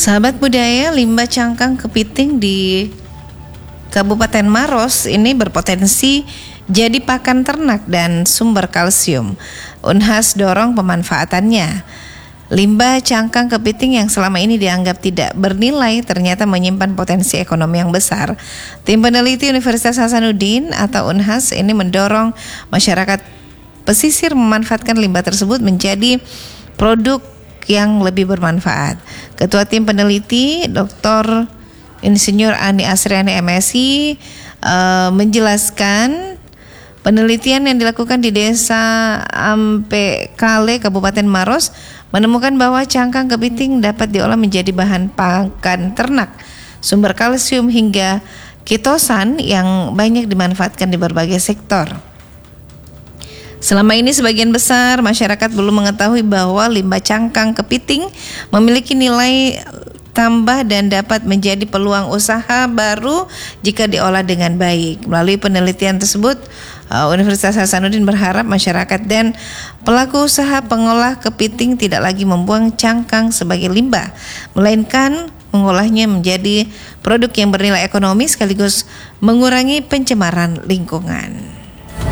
Sahabat budaya, limbah cangkang kepiting di Kabupaten Maros ini berpotensi jadi pakan ternak dan sumber kalsium. Unhas dorong pemanfaatannya. Limbah cangkang kepiting yang selama ini dianggap tidak bernilai ternyata menyimpan potensi ekonomi yang besar. Tim peneliti Universitas Hasanuddin atau Unhas ini mendorong masyarakat pesisir memanfaatkan limbah tersebut menjadi produk yang lebih bermanfaat. Ketua tim peneliti Dr. Insinyur Ani Asriani MSI menjelaskan penelitian yang dilakukan di Desa Ampekale, Kabupaten Maros menemukan bahwa cangkang kepiting dapat diolah menjadi bahan pakan ternak, sumber kalsium hingga kitosan yang banyak dimanfaatkan di berbagai sektor. Selama ini sebagian besar masyarakat belum mengetahui bahwa limbah cangkang kepiting memiliki nilai tambah dan dapat menjadi peluang usaha baru jika diolah dengan baik. Melalui penelitian tersebut, Universitas Hasanuddin berharap masyarakat dan pelaku usaha pengolah kepiting tidak lagi membuang cangkang sebagai limbah, melainkan mengolahnya menjadi produk yang bernilai ekonomi sekaligus mengurangi pencemaran lingkungan.